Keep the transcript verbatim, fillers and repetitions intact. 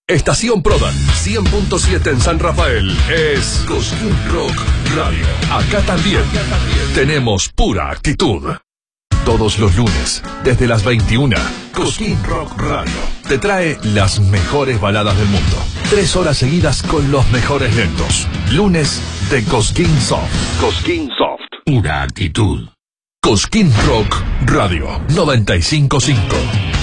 Estación Prodan, cien punto siete en San Rafael, es Cosquín Rock Radio. Acá también tenemos pura actitud. Todos los lunes, desde las veintiuna, Cosquín Rock Radio te trae las mejores baladas del mundo. Tres horas seguidas con los mejores lentos. Lunes de Cosquín Soft. Cosquín Soft. Pura actitud. Cosquín Rock Radio noventa y cinco punto cinco.